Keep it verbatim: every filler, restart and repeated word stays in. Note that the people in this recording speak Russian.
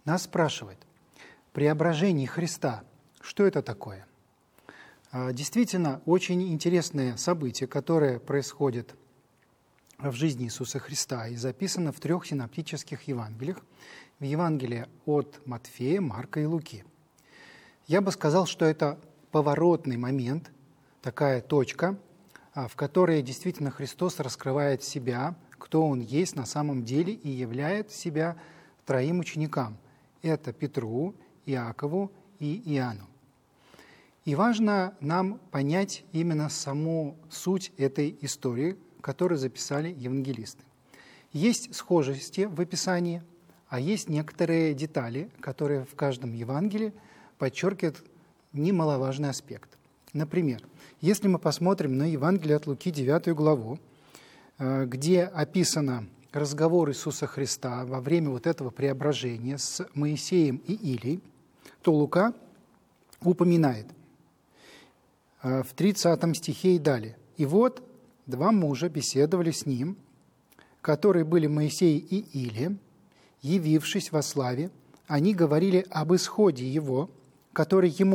Нас спрашивают, преображение Христа, что это такое? Действительно, очень интересное событие, которое происходит в жизни Иисуса Христа и записано в трех синоптических Евангелиях, в Евангелии от Матфея, Марка и Луки. Я бы сказал, что это поворотный момент, такая точка, в которой действительно Христос раскрывает себя, кто Он есть на самом деле, и являет себя троим ученикам. Это Петру, Иакову и Иоанну. И важно нам понять именно саму суть этой истории, которую записали евангелисты. Есть схожести в описании, а есть некоторые детали, которые в каждом Евангелии подчеркивают немаловажный аспект. Например, если мы посмотрим на Евангелие от Луки, девятую главу, где описано разговор Иисуса Христа во время вот этого преображения с Моисеем и Илией, то Лука упоминает в тридцатом стихе и далее. «И вот два мужа беседовали с ним, которые были Моисей и Илия, явившись во славе, они говорили об исходе его, который ему